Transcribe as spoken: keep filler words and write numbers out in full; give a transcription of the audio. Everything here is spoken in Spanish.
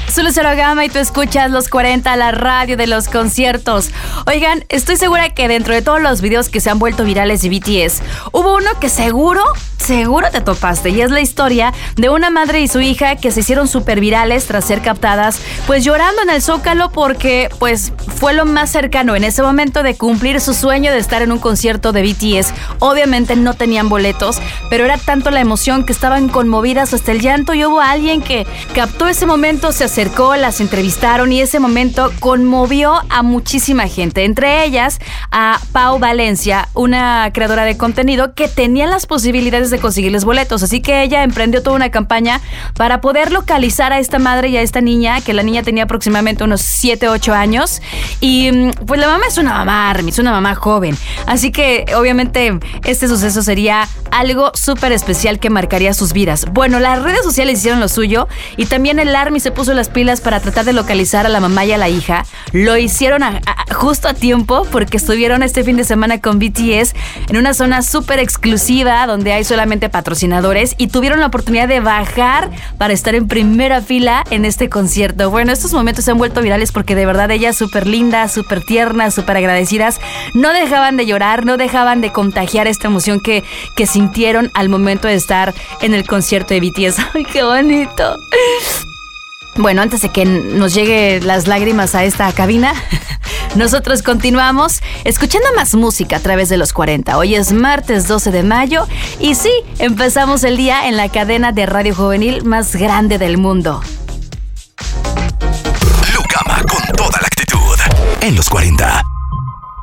Soy Lucero Gama y tú escuchas Los cuarenta, la radio de los conciertos. Oigan, estoy segura que dentro de todos los videos que se han vuelto virales de B T S, hubo uno que seguro, seguro te topaste, y es la historia de una madre y su hija que se hicieron súper virales tras ser captadas, pues llorando en el Zócalo porque, pues, fue lo más cercano en ese momento de cumplir su sueño de estar en un concierto de B T S. Obviamente no tenían boletos, pero era tanto la emoción que estaban conmovidas hasta el llanto, y hubo alguien que captó ese momento, se acercó, las entrevistaron, y ese momento conmovió a muchísima gente, entre ellas a Pau Valencia, una creadora de contenido que tenía las posibilidades de conseguirles boletos, así que ella emprendió toda una campaña para poder localizar a esta madre y a esta niña, que la niña tenía aproximadamente unos siete, ocho años, y pues la mamá es una mamá, Army, es una mamá joven, así que obviamente este suceso sería algo súper especial que marcaría sus vidas. Bueno, las redes sociales hicieron lo suyo, y también el Army se puso las pilas para tratar de localizar a la mamá y a la hija. Lo hicieron a, a, justo a tiempo, porque estuvieron este fin de semana con B T S en una zona súper exclusiva donde hay solamente patrocinadores, y tuvieron la oportunidad de bajar para estar en primera fila en este concierto. Bueno, estos momentos se han vuelto virales porque de verdad ellas súper lindas, súper tiernas, súper agradecidas, no dejaban de llorar, no dejaban de contagiar esta emoción que, que sintieron al momento de estar en el concierto de B T S. ¡Ay, qué bonito! Bueno, antes de que nos lleguen las lágrimas a esta cabina, nosotros continuamos escuchando más música a través de los cuarenta. Hoy es martes doce de mayo y sí, empezamos el día en la cadena de radio juvenil más grande del mundo. Lucama con toda la actitud en los cuarenta.